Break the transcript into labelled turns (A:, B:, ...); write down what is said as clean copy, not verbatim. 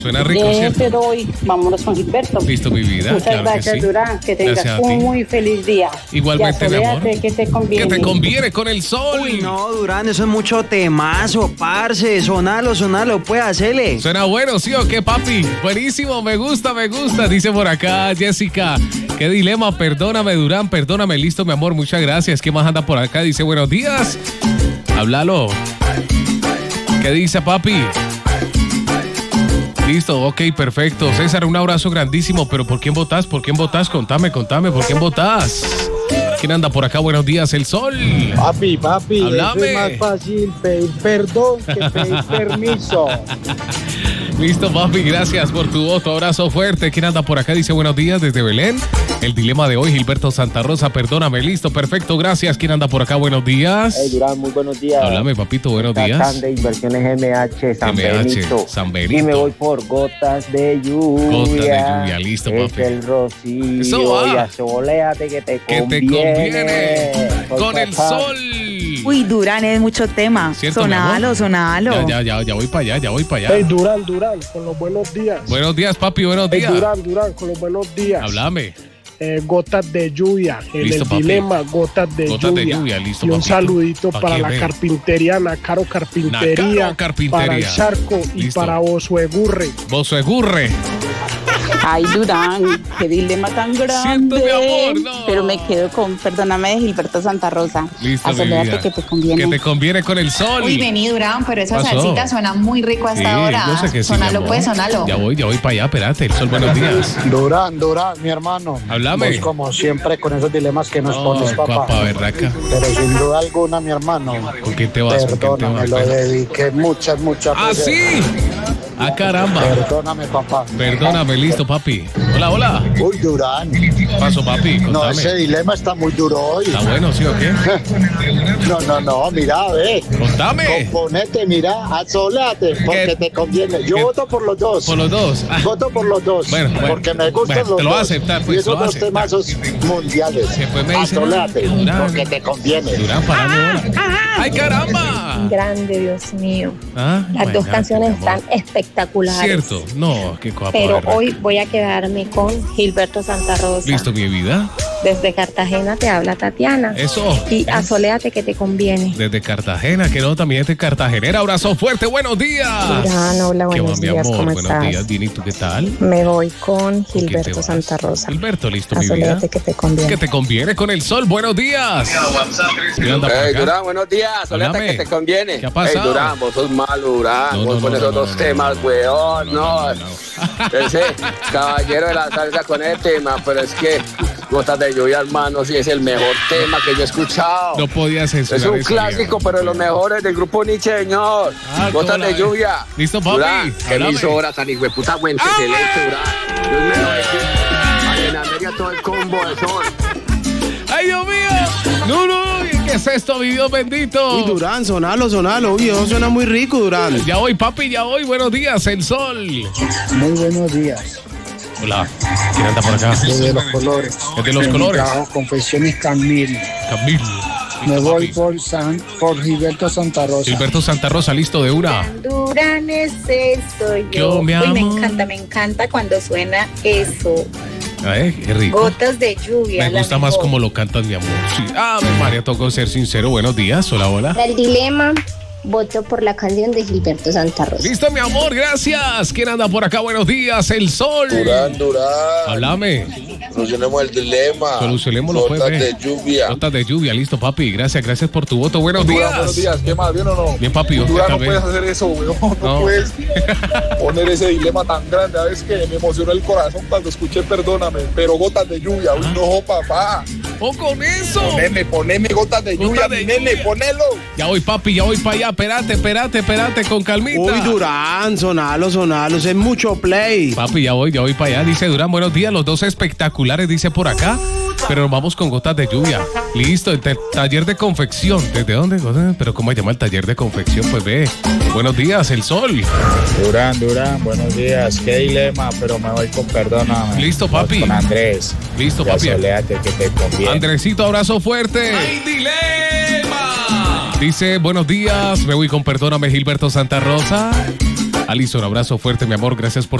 A: Suena rico, ¿cierto?
B: Te doy, vámonos con Gilberto.
A: Listo, mi vida.
B: Muchas
A: claro
B: gracias,
A: que sí.
B: Durán. Que tengas
A: Gracias a
B: un
A: ti.
B: muy feliz día.
A: Igualmente, mi amor.
B: Que te conviene.
A: Que te conviene con el sol.
C: Uy, no, Durán, eso es mucho temazo, parce. Sonalo, puede hacerle.
A: Suena bueno, ¿sí o qué, papi? Buenísimo, me gusta. Dice por acá Jessica. Qué dilema, perdóname, Durán, perdóname. Listo, mi amor, muchas gracias. ¿Qué más anda por acá? Dice, buenos días. Háblalo. ¿Qué dice, papi? Listo, ok, perfecto. César, un abrazo grandísimo, pero ¿por quién votás? Contame, ¿por quién votás? ¿Quién anda por acá? Buenos días, el sol.
D: Papi,
A: Háblame.
D: eso es más fácil pedir perdón que pedir permiso.
A: Listo, papi, gracias por tu voto. Abrazo fuerte. ¿Quién anda por acá? Dice buenos días desde Belén. El dilema de hoy, Gilberto Santa Rosa, perdóname. Listo, perfecto, gracias. ¿Quién anda por acá? Buenos días.
D: Hey, Durán, muy buenos días.
A: Háblame, papito, buenos días.
D: Tatán de Inversiones MH, San Benito.
A: San Benito.
D: Y me voy por gotas de lluvia.
A: Gotas de lluvia, listo, papi.
D: Es el rocío.
A: Eso va.
D: Y asoléate que te
A: Que te conviene con el sol.
E: Uy, Durán, es mucho tema.
A: ¿Cierto, mi amor?
E: Sonalo.
A: Ya voy para allá.
F: Hey, Durán, con los buenos días.
A: Buenos días, papi, buenos
F: Hey,
A: días.
F: Durán, con los buenos días.
A: Háblame.
F: Gotas de lluvia. En
A: Listo,
F: el
A: papi.
F: dilema, gotas de lluvia.
A: Listo,
F: y un
A: papito.
F: saludito
A: Pa'
F: para
A: que
F: la
A: vea.
F: carpintería, Nacaro Carpintería.
A: Nacaro Carpintería.
F: Para el Charco y
A: Listo.
F: para Osuegurre.
A: Bosegurre.
B: Ay, Durán, qué dilema tan grande.
A: Siento, mi amor, no.
B: Pero me quedo con Perdóname de Gilberto Santa Rosa.
A: Listo, mi
B: Asoléate
A: vida.
B: que te conviene.
A: Que te conviene con el sol.
G: Uy, vení, Durán, pero esa
A: Pasó.
G: salsita suena muy rico hasta
A: Sí,
G: ahora.
A: yo sé que sí,
G: Sonalo,
A: mi amor.
G: pues, sonalo.
A: Ya voy para allá, espérate. El sol, buenos días.
D: Durán, mi hermano.
A: Háblame.
D: Vos, como siempre, con esos dilemas que nos pones, papá.
A: Berraca.
D: Pero sin duda alguna, mi hermano.
A: ¿Con quién te vas?
D: Perdóname, lo dediqué muchas
A: ¡Ah,
D: veces.
A: sí! ¡Ah, caramba!
D: Perdóname, papá.
A: Perdóname, listo, papi. Hola.
D: Uy, Durán.
A: Paso, papi,
D: No,
A: contame.
D: ese dilema está muy duro hoy.
A: ¿Está bueno, sí o qué?
D: No, mira, ve.
A: Contame.
D: Componete, mira, asoléate, porque
A: ¿Qué?
D: te conviene. Yo
A: ¿Qué?
D: voto por los dos.
A: Por los dos. Ah,
D: Voto por los dos.
A: Bueno,
D: porque me gustan
A: bueno,
D: los
A: te lo voy a
D: dos.
A: aceptar, pues,
D: y esos
A: lo voy a
D: dos
A: aceptar.
D: temazos mundiales.
A: Después me dicen,
D: Asoléate,
A: Durán.
D: porque te conviene.
A: Durán, parame bola. ¡Ay, caramba!
H: Grande, Dios mío.
A: Ah,
H: Las dos
A: imagínate,
H: canciones
A: mi amor.
H: están espectaculares.
A: Cierto. No, qué cosa.
H: Pero
A: berraca.
H: hoy voy a quedarme con Gilberto Santa Rosa.
A: Listo, mi vida.
H: Desde Cartagena te habla Tatiana.
A: Eso.
H: Y asoléate que te conviene.
A: Desde Cartagena, que no, también es de Cartagenera. Abrazo fuerte, buenos días.
H: Durán, hola,
A: ¿Qué
H: buenos
A: va, mi
H: días,
A: amor?
H: ¿cómo
A: Buenos
H: estás?
A: días, Dini, ¿tú qué tal?
H: Me voy con
A: quién te
H: Gilberto
A: vas?
H: Santa Rosa.
A: Gilberto, listo, mi vida.
H: Asoléate que te conviene.
A: Que te conviene con el sol. Buenos días. ¿Qué anda por
I: Hey,
A: acá?
I: Durán, buenos días. Soleta
A: Háblame.
I: que te conviene.
A: ¿Qué ha pasado?
I: Hey, Durán, vos sos malo, Durán.
A: No,
I: vos
A: no,
I: con
A: no,
I: esos
A: no,
I: dos
A: no,
I: temas, weón. No. Ese caballero de la salsa con ese tema, pero es que Gotas de Lluvia, hermano, sí es el mejor tema que yo he escuchado.
A: No podía censurar
I: Es un
A: eso,
I: clásico,
A: viejo.
I: pero de los mejores del grupo Nietzsche, señor. Gotas
A: ¿cómo
I: de
A: la
I: Lluvia.
A: ves? Listo, papi.
I: Durán, que
A: Háblame.
I: me hizo hora tan hijo de puta buen excelente, Durán. Dios mío, en América todo el combo de sol.
A: ¡Ay, Dios mío! ¡No! ¿Qué es esto, mi Dios bendito?
C: Uy, Durán, sonalo. Uy, eso suena muy rico, Durán.
A: Ya voy, papi, ya voy. Buenos días, el sol.
D: Muy buenos días.
A: Hola. ¿Quién anda por acá?
D: Desde los colores.
A: Desde los colores.
D: Confesiones Camil.
A: Camilo.
D: Me
A: Listo,
D: voy
A: papi.
D: por Gilberto Santa Rosa.
A: Gilberto Santa Rosa, listo de una.
H: Durán, ese soy
A: Yo,
H: yo.
A: mi
H: Uy,
A: amor.
H: me encanta cuando suena eso.
A: Qué rico.
H: Gotas de lluvia.
A: Me gusta más como lo cantas, mi amor. Sí. María, tocó ser sincero. Buenos días. Hola.
H: El dilema, voto por la canción de Gilberto Santa Rosa.
A: Listo, mi amor, gracias. ¿Quién anda por acá? Buenos días, el sol.
J: Durán.
A: Háblame.
J: Solucionemos el dilema.
A: Solucionémoslo, pues,
J: Gotas
A: ve.
J: de lluvia.
A: Gotas de lluvia, listo, papi. Gracias por tu voto. Buenos días.
J: Buenos días, ¿qué más? ¿Bien o no?
A: Bien, papi. ¿Qué
J: Durán,
A: tal,
J: no
A: ve?
J: puedes hacer eso, weón. No puedes poner ese dilema tan grande. A veces que me emocionó el corazón cuando escuché Perdóname, pero Gotas de Lluvia. Uy, no, papá.
A: ¡Oh, con eso!
J: Poneme Gotas de Lluvia, mi nene, ponelo.
A: Ya voy, papi, ya voy para allá. Espérate, con calmita.
C: Uy, Durán, sonalo. Eso es mucho play.
A: Papi, ya voy para allá. Dice Durán, buenos días. Los dos espectaculares, dice por acá. Pero nos vamos con Gotas de Lluvia. Listo, el taller de confección. ¿Desde dónde? ¿Pero cómo se llama el taller de confección? Pues ve. Buenos días, el sol.
D: Durán, buenos días. Qué dilema, pero me voy con Perdóname.
A: Listo, papi.
D: Con Andrés.
A: Listo,
D: Y
A: papi.
D: asoléate que te conviene.
A: Andresito, abrazo fuerte. ¡Ay, dilema! Dice, buenos días. Me voy con Perdóname, Gilberto Santa Rosa. Alison, abrazo fuerte, mi amor. Gracias por